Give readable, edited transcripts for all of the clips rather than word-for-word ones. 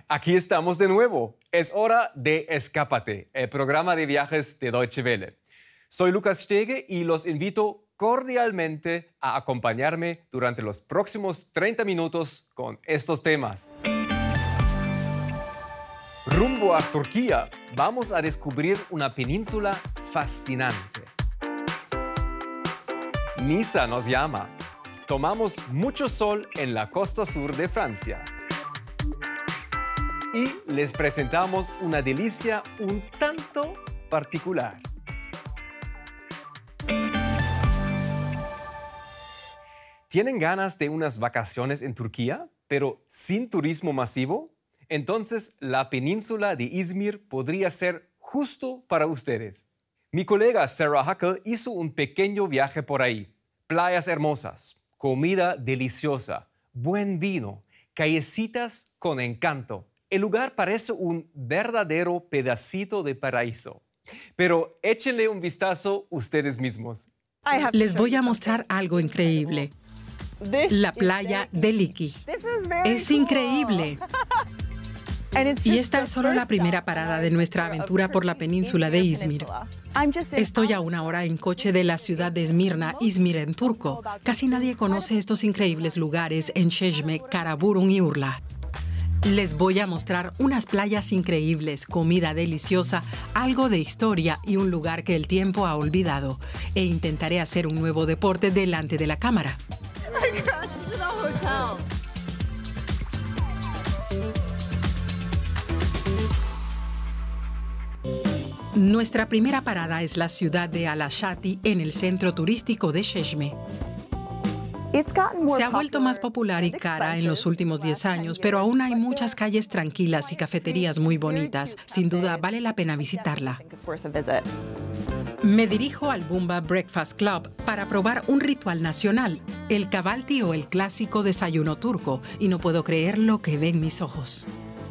Aquí estamos de nuevo. Es hora de Escápate, el programa de viajes de Deutsche Welle. Soy Lucas Stege y los invito cordialmente a acompañarme durante los próximos 30 minutos con estos temas. Rumbo a Turquía, vamos a descubrir una península fascinante. Niza nos llama. Tomamos mucho sol en la costa sur de Francia. Y les presentamos una delicia un tanto particular. ¿Tienen ganas de unas vacaciones en Turquía, pero sin turismo masivo? Entonces, la península de Izmir podría ser justo para ustedes. Mi colega Sarah Huckle hizo un pequeño viaje por ahí. Playas hermosas, comida deliciosa, buen vino, callecitas con encanto. El lugar parece un verdadero pedacito de paraíso. Pero échenle un vistazo ustedes mismos. Les voy a mostrar algo increíble. La playa de Liki. Es increíble. Y esta es solo la primera parada de nuestra aventura por la península de Izmir. Estoy a 1 hora en coche de la ciudad de Esmirna, Izmir en turco. Casi nadie conoce estos increíbles lugares en Çeşme, Karaburun y Urla. Les voy a mostrar unas playas increíbles, comida deliciosa, algo de historia y un lugar que el tiempo ha olvidado. E intentaré hacer un nuevo deporte delante de la cámara. Nuestra primera parada es la ciudad de Alaşati en el centro turístico de Çeşme. Se ha vuelto más popular y cara en los últimos 10 años, pero aún hay muchas calles tranquilas y cafeterías muy bonitas. Sin duda, vale la pena visitarla. Me dirijo al Bumba Breakfast Club para probar un ritual nacional, el kahvaltı o el clásico desayuno turco, y no puedo creer lo que ven mis ojos.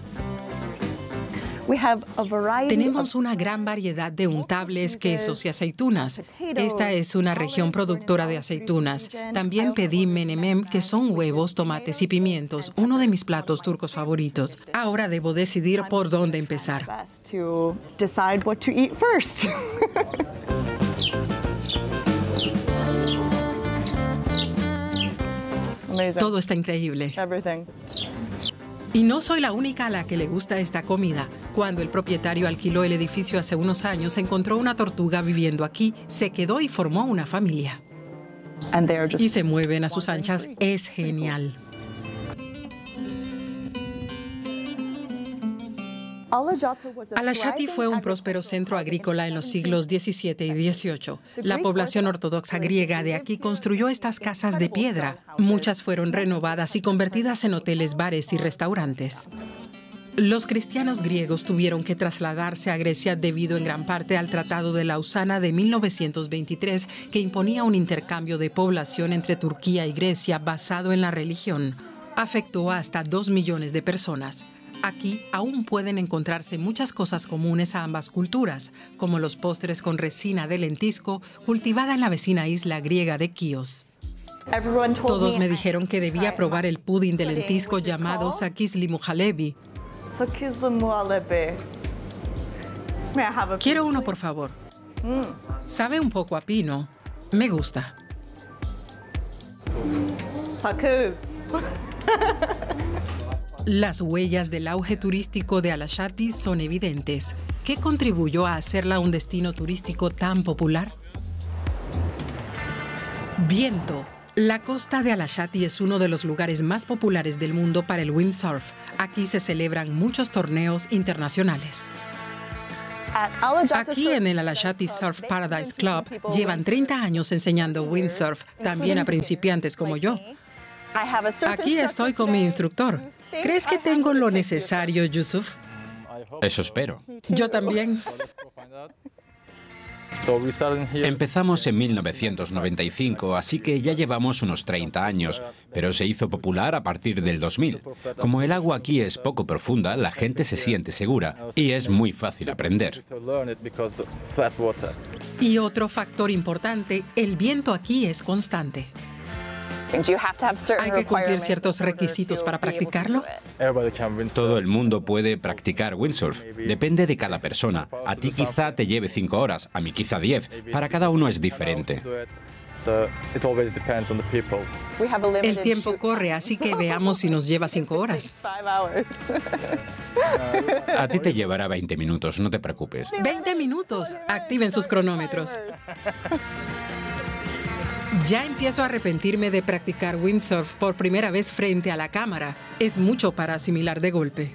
Tenemos una gran variedad de untables, quesos y aceitunas. Esta es una región productora de aceitunas. También pedí menemem, que son huevos, tomates y pimientos, uno de mis platos turcos favoritos. Ahora debo decidir por dónde empezar. Todo está increíble. Y no soy la única a la que le gusta esta comida. Cuando el propietario alquiló el edificio hace unos años, encontró una tortuga viviendo aquí, se quedó y formó una familia. Y se mueven a sus anchas. Es genial. Alaşati fue un próspero centro agrícola en los siglos XVII y XVIII. La población ortodoxa griega de aquí construyó estas casas de piedra. Muchas fueron renovadas y convertidas en hoteles, bares y restaurantes. Los cristianos griegos tuvieron que trasladarse a Grecia debido en gran parte al Tratado de Lausana de 1923, que imponía un intercambio de población entre Turquía y Grecia basado en la religión. Afectó a hasta 2 millones de personas. Aquí aún pueden encontrarse muchas cosas comunes a ambas culturas, como los postres con resina de lentisco cultivada en la vecina isla griega de Kíos. Todos me dijeron que debía probar el pudín de lentisco llamado sakizli muhallebi. Quiero uno, por favor. Sabe un poco a pino. Me gusta. Las huellas del auge turístico de Alaşati son evidentes. ¿Qué contribuyó a hacerla un destino turístico tan popular? Viento. La costa de Alaşati es uno de los lugares más populares del mundo para el windsurf. Aquí se celebran muchos torneos internacionales. Aquí en el Alaşati Surf Paradise Club llevan 30 años enseñando windsurf, también a principiantes como yo. Aquí estoy con mi instructor. ¿Crees que tengo lo necesario, Yusuf? Eso espero. Yo también. Empezamos en 1995, así que ya llevamos unos 30 años, pero se hizo popular a partir del 2000. Como el agua aquí es poco profunda, la gente se siente segura y es muy fácil aprender. Y otro factor importante, el viento aquí es constante. ¿Hay que cumplir ciertos requisitos para practicarlo? Todo el mundo puede practicar windsurf. Depende de cada persona. A ti quizá te lleve 5 horas, a mí quizá 10. Para cada uno es diferente. El tiempo corre, así que veamos si nos lleva 5 horas. A ti te llevará 20 minutos, no te preocupes. 20 minutos. Activen sus cronómetros. Ya empiezo a arrepentirme de practicar windsurf por primera vez frente a la cámara. Es mucho para asimilar de golpe.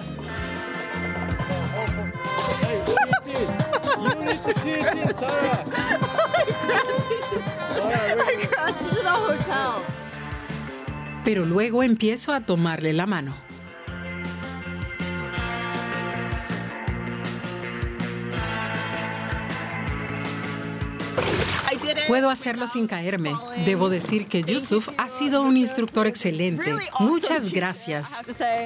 Pero luego empiezo a tomarle la mano. Puedo hacerlo sin caerme. Debo decir que Yusuf ha sido un instructor excelente. Muchas gracias.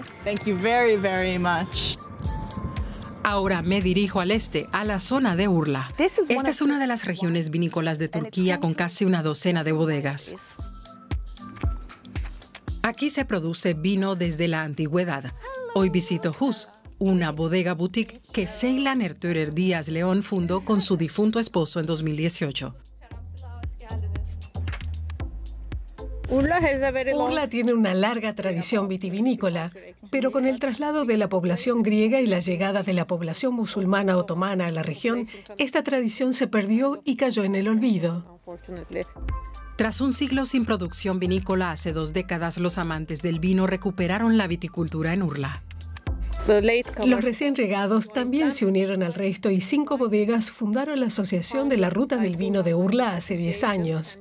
Ahora me dirijo al este, a la zona de Urla. Esta es una de las regiones vinícolas de Turquía con casi una docena de bodegas. Aquí se produce vino desde la antigüedad. Hoy visito Hus, una bodega boutique que Ceylan Ertuğrul Díaz León fundó con su difunto esposo en 2018. Urla tiene una larga tradición vitivinícola, pero con el traslado de la población griega y la llegada de la población musulmana otomana a la región, esta tradición se perdió y cayó en el olvido. Tras un siglo sin producción vinícola, hace 2 décadas los amantes del vino recuperaron la viticultura en Urla. Los recién llegados también se unieron al resto y 5 bodegas fundaron la Asociación de la Ruta del Vino de Urla hace 10 años.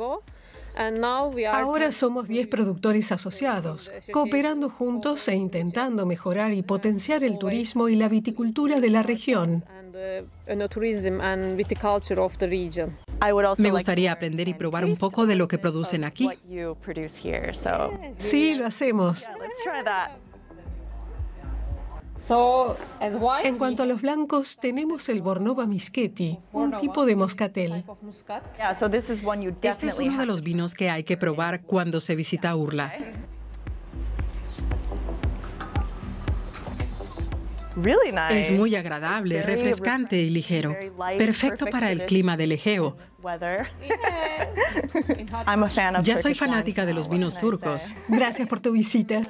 Ahora somos 10 productores asociados, cooperando juntos e intentando mejorar y potenciar el turismo y la viticultura de la región. Me gustaría aprender y probar un poco de lo que producen aquí. Sí, lo hacemos. En cuanto a los blancos, tenemos el Bornova Mischetti, un tipo de moscatel. Este es uno de los vinos que hay que probar cuando se visita Urla. Es muy agradable, refrescante y ligero. Perfecto para el clima del Egeo. Ya soy fanática de los vinos turcos. Gracias por tu visita.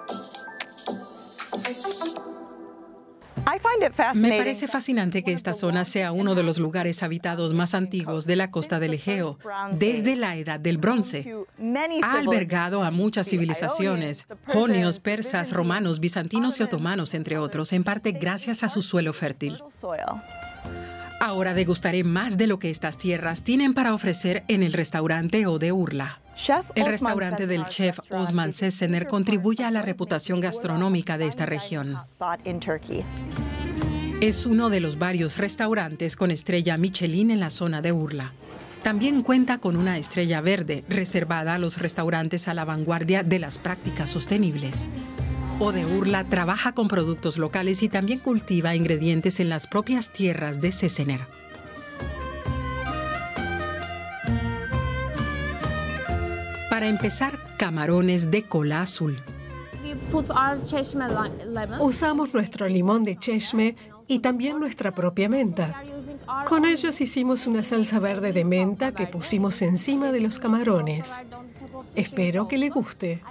Me parece fascinante que esta zona sea uno de los lugares habitados más antiguos de la costa del Egeo, desde la Edad del Bronce. Ha albergado a muchas civilizaciones, jonios, persas, romanos, bizantinos y otomanos, entre otros, en parte gracias a su suelo fértil. Ahora degustaré más de lo que estas tierras tienen para ofrecer en el restaurante O de Urla. El restaurante del chef Osman Sesener contribuye a la reputación gastronómica de esta región. Es uno de los varios restaurantes con estrella Michelin en la zona de Urla. También cuenta con una estrella verde reservada a los restaurantes a la vanguardia de las prácticas sostenibles. O de Urla trabaja con productos locales y también cultiva ingredientes en las propias tierras de Sesener. Para empezar, camarones de cola azul. Usamos nuestro limón de Çeşme y también nuestra propia menta. Con ellos hicimos una salsa verde de menta que pusimos encima de los camarones. Espero que le guste.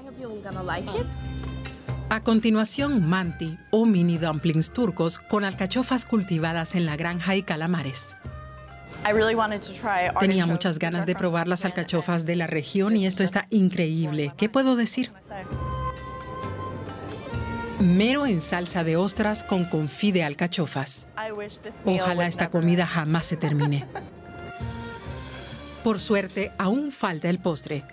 A continuación, manti o mini dumplings turcos con alcachofas cultivadas en la granja y calamares. Tenía muchas ganas de probar las alcachofas de la región y esto está increíble. ¿Qué puedo decir? Mero en salsa de ostras con confit de alcachofas. Ojalá esta comida jamás se termine. Por suerte, aún falta el postre,